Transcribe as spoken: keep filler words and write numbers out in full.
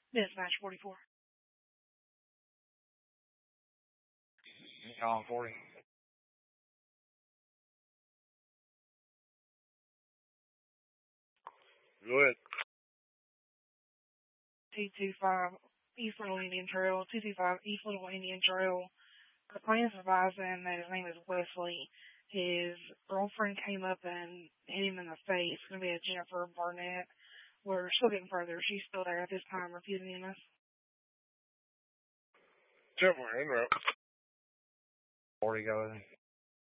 Dispatch forty-four. Column forty. Go ahead. two two five East Little Indian Trail, two two five East Little Indian Trail. The plaintiff advising that his name is Wesley. His girlfriend came up and hit him in the face. It's going to be a Jennifer Barnett. We're still getting further. She's still there at this time, refusing us. Jennifer, in route. forty, go ahead.